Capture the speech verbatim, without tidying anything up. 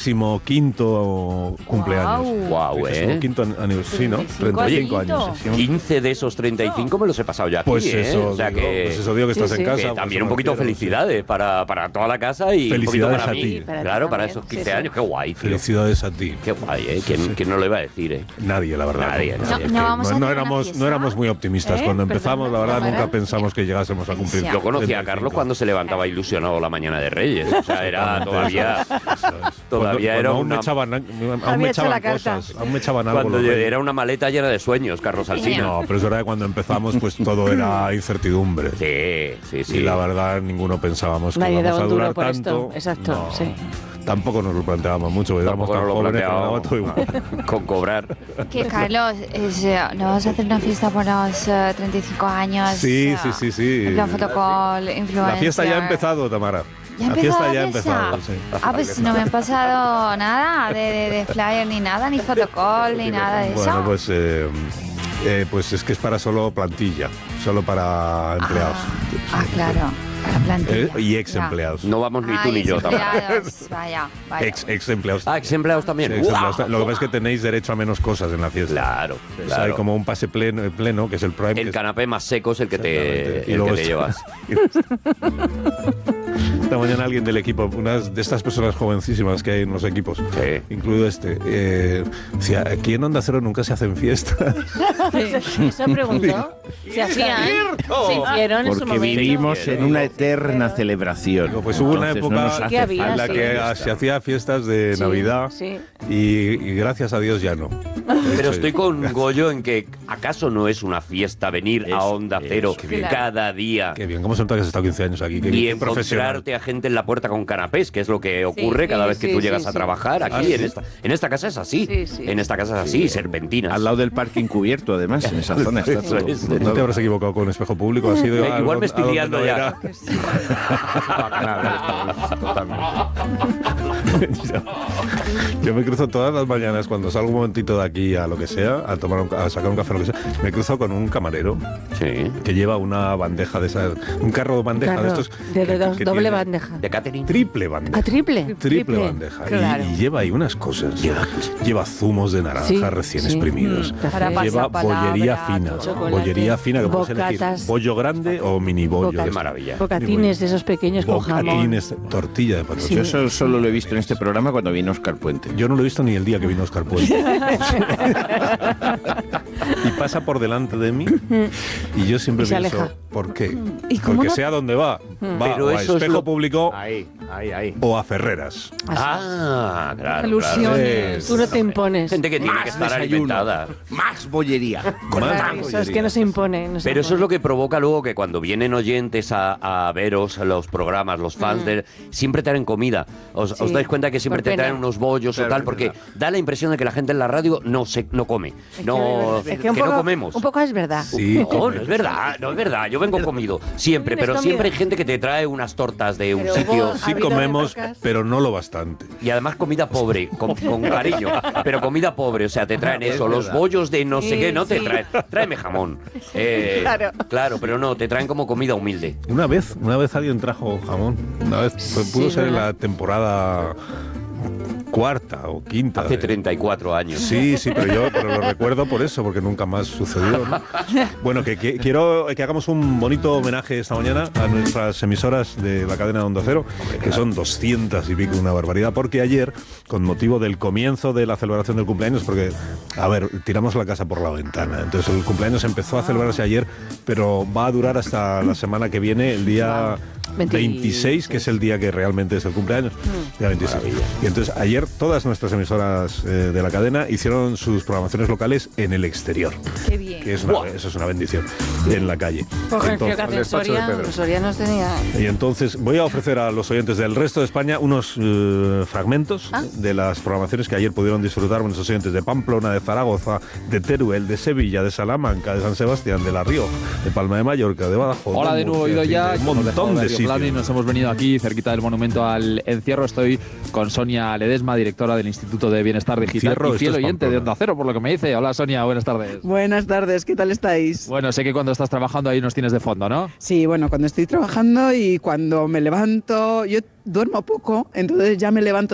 trigésimo quinto cumpleaños. Wow, wow ¿eh? quinto aniversario, ¿no? treinta y cinco años. quince de esos treinta y cinco me los he pasado ya aquí, pues eso, ¿eh? O sea digo, que, pues eso digo que estás sí, en casa. Que pues también un poquito refiero, felicidades sí. para, para toda la casa y felicidades un poquito para a mí. ti. Para claro, para esos quince sí, sí. años. Qué guay, tío. Felicidades a ti. Qué guay, ¿eh? ¿Quién, sí. ¿quién no lo iba a decir, eh? Nadie, la verdad. Nadie, no, nadie. No, no, vamos no, no, éramos, no éramos muy optimistas. ¿Eh? Cuando empezamos, la verdad, nunca pensamos que llegásemos a cumplir. Yo conocí a Carlos cuando se levantaba ilusionado la mañana de Reyes. O sea, era todavía... Todavía cuando, era cuando una... me echaban, aún me echaban cosas. Aún me echaban algo. Cuando era una maleta llena de sueños, Carlos Alsina. No, pero es verdad que cuando empezamos, pues todo era incertidumbre. Sí, sí, sí. Y la verdad, ninguno pensábamos que Nadie íbamos a durar por tanto. Esto. Exacto, no. sí. Tampoco nos lo planteábamos mucho, porque éramos tan jóvenes que daba todo igual. Con cobrar. Que Carlos, es, ¿no vamos a hacer una fiesta por los uh, treinta y cinco años? Sí, sí, sí, sí. En plan fotocall, influencer. La fiesta ya ha empezado, Tamara. ¿Ya la fiesta ya ha empezado, sí. Ah, pues no me han pasado nada de, de, de flyer ni nada, ni fotocall, ni nada de eso. Bueno, pues, eh, eh, pues es que es para solo plantilla, solo para empleados. Ah, ah claro. Para plantilla. Eh, y ex empleados. No vamos ni tú Ay, ni yo tampoco. Vaya, vaya. Ex, ex empleados. Ah, ex empleados también. Sí, ex empleados. Lo que pasa es que tenéis derecho a menos cosas en la fiesta. Claro, claro. O sea, hay como un pase pleno, pleno que es el prime. El canapé es más seco es el que te, y el luego que te llevas. Esta mañana alguien del equipo, una de estas personas jovencísimas que hay en los equipos, sí. incluido este, eh, decía, aquí en Onda Cero nunca se hacen fiestas. Eso preguntó. Se hacían, se hicieron en su momento. Porque vivimos en una eterna celebración. No, pues hubo una época no en la que sí. se hacía fiestas de sí, Navidad sí. Y, y gracias a Dios ya no. Pero estoy con Goyo en que ¿acaso no es una fiesta venir es, a Onda Cero es, cada día? Qué bien, ¿cómo se nota que has estado quince años aquí? Qué y bien, encontrarte a gente en la puerta con canapés, que es lo que ocurre sí, cada sí, vez que sí, tú llegas sí, a trabajar. Aquí, ah, en, esta, en esta casa es así. Sí, sí. En esta casa es así, sí. serpentinas. Al lado del parking cubierto, además, en esa zona está todo. Es, no te habrás equivocado con espejo público. Ha sido eh, a, igual me estoy liando no ya. yo, yo me cruzo todas las mañanas cuando salgo un momentito de aquí a lo que sea, a tomar un, a sacar un café o lo que sea, me cruzo con un camarero sí. que lleva una bandeja de esas, un carro de bandeja carro de estos. De, de, que, que doble tiene, bandeja. De catering. Triple bandeja. ¿A triple? Triple, triple bandeja. Claro. Y, y lleva ahí unas cosas. Lleva, lleva zumos de naranja sí, recién sí. exprimidos. Mm, lleva bollería fina. Chocolate, bollería fina que puedes elegir. Bollo grande o mini bollo. Qué maravilla. Bocatines de esos pequeños con jamón. Bocatines, tortilla de patata. Sí. Yo eso solo lo he visto en este programa cuando vino Óscar Puente. Yo no lo he visto ni el día que vino Óscar Puente. Y pasa por delante de mí y yo siempre y pienso, ¿por qué? Porque no? Sea donde va. Va Pero o a eso Espejo es lo... Público ahí, ahí, ahí. o a Ferreras. Ah, claro. Ilusiones. claro. Tú no te impones. Gente que tiene más que estar desayuno, alimentada. Más bollería. Claro, eso es que no se impone. No se Pero impone. eso es lo que provoca luego que cuando vienen oyentes a, a veros a los programas, los fans, mm. de, siempre traen comida. Os, sí, os dais cuenta que siempre te traen unos bollos claro, o tal, porque da la impresión de que la gente en la radio no se no come. Es no, que, es que, que un poco, no comemos. Un poco es verdad. Sí, no, no es verdad, no es verdad. Yo vengo comido, siempre, pero siempre hay gente que te trae unas tortas de un pero sitio. Sí comemos, pero no lo bastante. Y además comida pobre, con, con cariño, pero comida pobre, o sea, te traen eso, los bollos de no sé sí, qué, no te sí. traen, tráeme jamón. Eh, claro. Claro, pero no, te traen como comida humilde. Una vez, una vez alguien trajo jamón, una vez, pudo sí, ser en la temporada cuarta o quinta. Hace treinta y cuatro años. Sí, sí, pero yo pero lo recuerdo por eso, porque nunca más sucedió, ¿no? Bueno, que, que quiero que hagamos un bonito homenaje esta mañana a nuestras emisoras de la cadena de Onda Cero, que son doscientas y pico, una barbaridad, porque ayer, con motivo del comienzo de la celebración del cumpleaños, porque, a ver, tiramos la casa por la ventana, entonces el cumpleaños empezó a celebrarse ayer, pero va a durar hasta la semana que viene, el día veintiséis, que es el día que realmente es el cumpleaños, mm. día veintiséis. Y entonces ayer todas nuestras emisoras eh, de la cadena hicieron sus programaciones locales en el exterior. Qué bien. Que es una, wow. Eso es una bendición, en la calle. Por ejemplo, que Soria, los sorianos tenía... Y entonces voy a ofrecer a los oyentes del resto de España unos uh, fragmentos ¿Ah? de las programaciones que ayer pudieron disfrutar nuestros oyentes de Pamplona, de Zaragoza, de Teruel, de Sevilla, de Salamanca, de San Sebastián, de La Rioja, de Palma de Mallorca, de Badajoz. Hola de, de nuevo, oído ya. Un montón de sitios. Y nos hemos venido aquí cerquita del monumento al encierro. Estoy con Sonia Ledesma, directora del Instituto de Bienestar Digital Cierro, y fiel oyente de Onda Cero, por lo que me dice. Hola Sonia, buenas tardes. Buenas tardes, ¿qué tal estáis? Bueno, sé que cuando estás trabajando ahí nos tienes de fondo, ¿no? Sí, bueno, cuando estoy trabajando y cuando me levanto, yo duermo poco, entonces ya me levanto